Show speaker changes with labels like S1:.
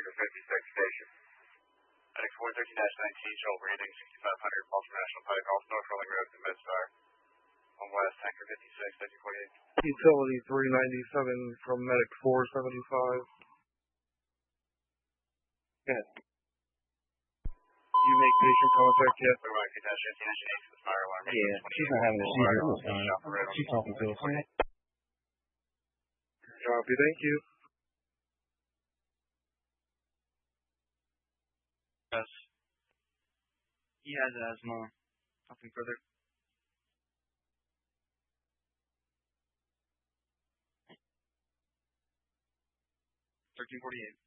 S1: to 56 station. Medic 413-19, show breathing, 6500, Baltimore National Pike, off North Rolling Road to Midstar. On West, Tanker 56, 1948.
S2: Utility 397 from Medic 475. Good. You make patient contact yet?
S3: Yeah, she's not having a seizure. She's talking to us.
S2: Copy, thank you.
S4: Yes. He has asthma. Nothing further. 1348.